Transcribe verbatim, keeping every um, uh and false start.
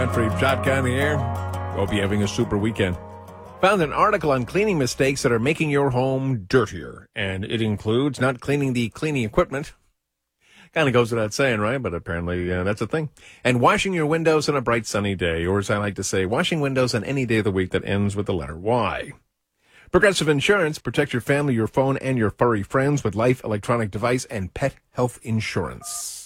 Country Shotgun in the air. Hope you're having a super weekend. Found an article on cleaning mistakes that are making your home dirtier, and it includes not cleaning the cleaning equipment. Kind of goes without saying, right? But apparently uh, that's a thing. And washing your windows on a bright sunny day, or as I like to say, washing windows on any day of the week that ends with the letter Y. Progressive Insurance. Protect your family, your phone, and your furry friends with life, electronic device, and pet health insurance.